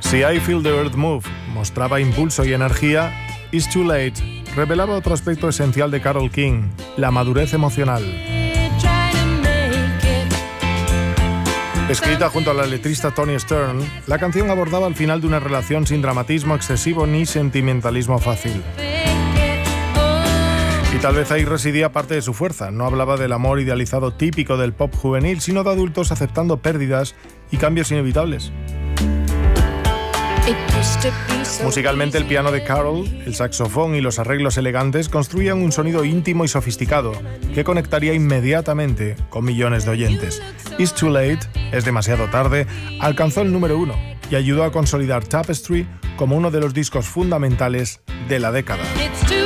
Si I Feel the Earth Move mostraba impulso y energía, It's Too Late revelaba otro aspecto esencial de Carole King, la madurez emocional. Escrita junto a la letrista Toni Stern, la canción abordaba el final de una relación sin dramatismo excesivo ni sentimentalismo fácil. Y tal vez ahí residía parte de su fuerza. No hablaba del amor idealizado típico del pop juvenil, sino de adultos aceptando pérdidas y cambios inevitables. Musicalmente, el piano de Carole, el saxofón y los arreglos elegantes construían un sonido íntimo y sofisticado que conectaría inmediatamente con millones de oyentes. It's Too Late, es demasiado tarde, alcanzó el número 1 y ayudó a consolidar Tapestry como uno de los discos fundamentales de la década.